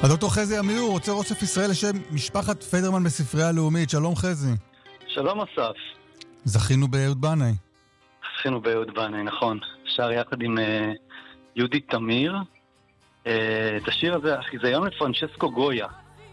הדוקטור חזי אמיר, רוצה אוסף ישראל לשם משפחת פדרמן בספרייה הלאומית. שלום חזי. שלום אסף. זכינו באהוד בנאי. זכינו באהוד בנאי, נכון. שר יחד עם יהודית תמיר. את השיר הזה, החיזיון לפרנצ'סקו גויה,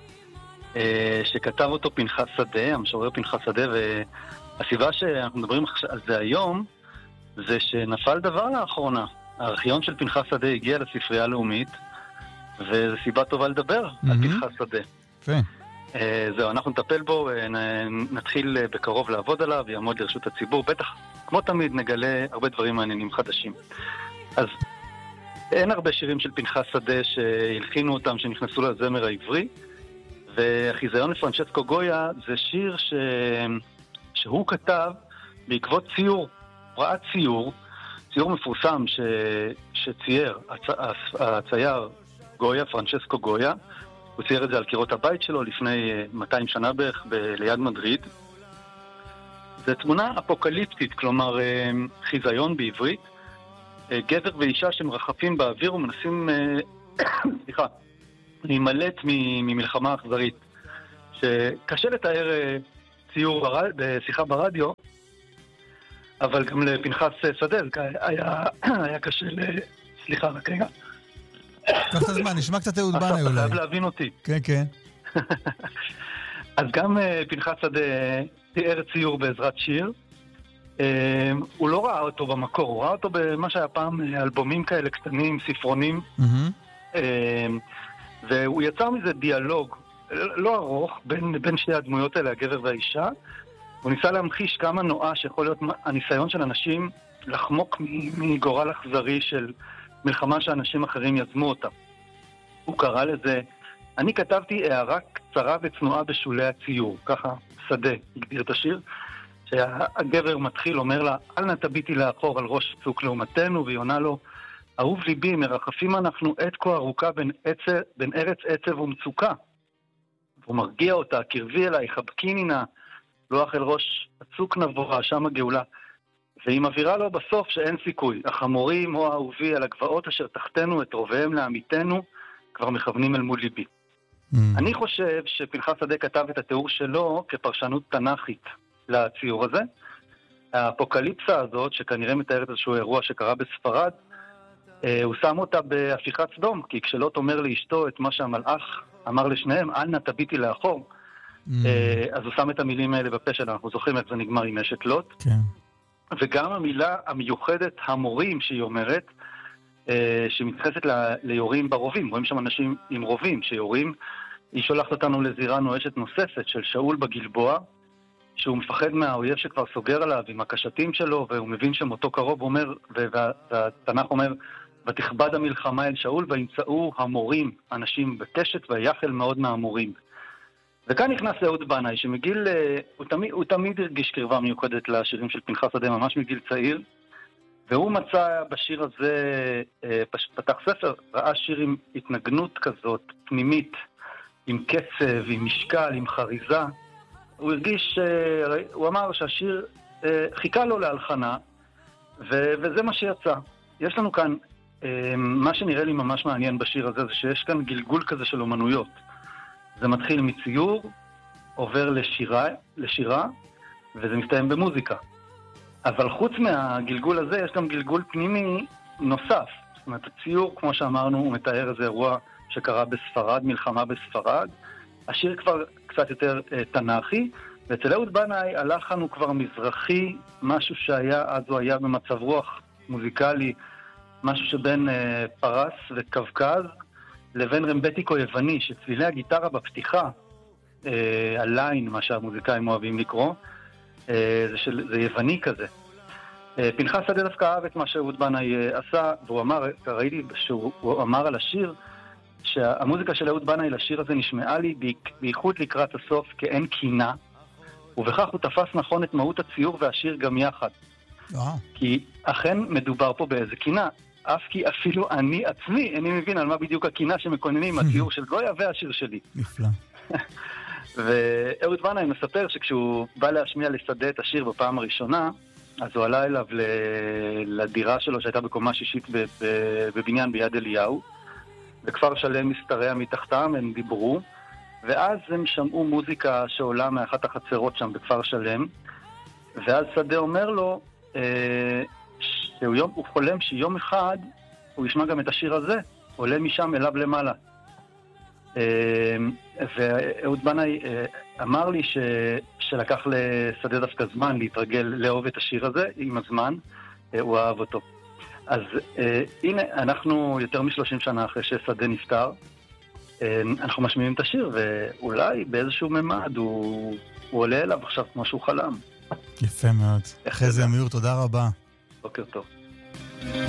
שכתב אותו פנחס שדה, המשורר פנחס שדה, והסיבה שאנחנו מדברים על זה היום, זה שנפל דבר לאחרונה. הארכיון של פנחס שדה הגיע לספרייה הלאומית, וזו סיבה טובה לדבר על פנחס שדה. זהו, אנחנו נטפל בו, נתחיל בקרוב לעבוד עליו, יעמוד לרשות הציבור. בטח, כמו תמיד, נגלה הרבה דברים מעניינים חדשים. אז אין הרבה שירים של פנחס שדה שהלחינו אותם, שנכנסו לזמר העברי, והחיזיון לפרנצ'סקו גויה זה שיר שהוא כתב בעקבות ציור, ראה ציור מפורסם שצייר הצייר גויה, פרנצ'סקו גויה. הוא צייר את זה על קירות הבית שלו לפני 200 שנה בערך ליד מדריד. זו תמונה אפוקליפטית, כלומר חיזיון בעברית, גבר ואישה שמרחפים באוויר ומנסים להימלט ממלחמה אכזרית, שקשה לתאר ציור בשיחה ברדיו, אבל גם לפנחס שדה היה קשה סליחה, רק רגע. קח את הזמן, נשמע קצת אהוד בנאי אולי. אתה חייב להבין אותי. כן, כן. אז גם פנחס שדה תיאר ציור בעזרת שיר. הוא לא ראה אותו במקור, הוא ראה אותו במה שהיה פעם אלבומים כאלה קטנים, ספרונים. והוא יצר מזה דיאלוג לא ארוך בין שתי הדמויות האלה, הגבר והאישה. הוא ניסה להמחיש כמה נואש שיכול להיות הניסיון של אנשים לחמוק מגורל אכזרי של מלחמה שאנשים אחרים יזמו אותה. הוא קרא לזה, אני כתבתי הערה קצרה וצנועה בשולי הציור, ככה שדה הגדיר את השיר, שהגבר מתחיל, אומר לה, אל נא תביטי לאחור על ראש צוק לעומתנו, והיא עונה לו, אהוב ליבי, מרחפים אנחנו עת כה ארוכה בין ארץ עצב ומצוקה. והוא מרגיע אותה, קרבי אליי, חבקיני נא, לוח אל ראש הצוק נבואה, שם הגאולה. והיא מבהירה לו בסוף שאין סיכוי. החמורים או האהובי על הגבעות אשר תחתנו את רוביהם לעמיתנו, כבר מכוונים אל מול ליבי. אני חושב שפנחס שדה כתב את התיאור שלו כפרשנות תנ"כית לציור הזה. האפוקליפסה הזאת, שכנראה מתארת איזשהו אירוע שקרה בספרד, הוא שם אותה בהפיכת סדום, כי כשלוט אומר לאשתו את מה שהמלאך אמר לשניהם, אל נא תביטי לאחור, אז הוא שם את המילים האלה בפה שלנו. אנחנו זוכרים איך זה נגמר עם אשת לוט. כן. וגם המילה המיוחדת, המורים, שהיא אומרת, שמתייחסת ליורים ברובים. רואים שם אנשים עם רובים שיורים. היא שולחת אותנו לזירה נואשת נוספת של שאול בגלבוע, שהוא מפחד מהאויב שכבר סוגר עליו עם הקשתים שלו, והוא מבין שמותו קרוב, אומר, והתנ"ך אומר, ותכבד המלחמה אל שאול, וימצאו המורים, אנשים בקשת, ויחל מאוד מהמורים. וכאן נכנס אהוד בנאי, שמגיל, הוא תמיד הרגיש קרבה מיוחדת לשירים של פנחס שדה, ממש מגיל צעיר, והוא מצא בשיר הזה, פתח ספר, ראה שיר עם התנגנות כזאת, פנימית, עם קצב, עם משקל, עם חריזה. הוא הרגיש, הוא אמר שהשיר חיכה לו להלחנה, וזה מה שיצא. יש לנו כאן, מה שנראה לי ממש מעניין בשיר הזה, זה שיש כאן גלגול כזה של אומנויות. זה מתחיל מציור, עובר לשירה, וזה מסתיים במוזיקה. אבל חוץ מהגלגול הזה, יש גם גלגול פנימי נוסף. זאת אומרת, הציור, כמו שאמרנו, הוא מתאר איזה אירוע שקרה בספרד, מלחמה בספרד. השיר כבר קצת יותר תנ"כי, ואצל אהוד בנאי הלחן הוא כבר מזרחי, משהו שהיה, אז הוא היה במצב רוח מוזיקלי, משהו שבין פרס וקווקז, לבין רמבטיקו יווני, שצלילי הגיטרה בפתיחה, הליין, מה שהמוזיקאים אוהבים לקרוא, זה יווני כזה. פנחס שדה דווקא אהב את מה שאהוד בנאי עשה, והוא אמר, ראיתי שהוא אמר על השיר, שהמוזיקה של אהוד בנאי לשיר הזה נשמעה לי בייחוד לקראת הסוף כאין קינה, ובכך הוא תפס נכון את מהות הציור והשיר גם יחד. כי אכן מדובר פה באיזה קינה, אף כי אפילו אני עצמי, איני מבין על מה בדיוק הקינה שמקוננים, הציור של גויה והשיר שלי. נפלא. ואהוד בנאי מספר שכשהוא בא להשמיע לשדה את השיר בפעם הראשונה, אז הוא עלה אליו לדירה שלו שהייתה בקומה שישית בבניין ביד אליהו, וכפר שלם משתרע מתחתם, הם דיברו, ואז הם שמעו מוזיקה שעולה מאחת החצרות שם בכפר שלם, ואז שדה אומר לו שהוא חולם שיום אחד הוא ישמע גם את השיר הזה, עולה משם אליו למעלה. ואהוד בנאי אמר לי שלקח לשדה דווקא זמן להתרגל לאהוב את השיר הזה, עם הזמן הוא אהב אותו. אז הנה, אנחנו יותר מ-30 שנה אחרי ששדה נפטר, אנחנו משמיעים את השיר, ואולי באיזשהו ממד הוא עולה אליו עכשיו כמו שהוא חלם. יפה מאוד. אחרי זה אמיר, תודה רבה. בוקר טוב.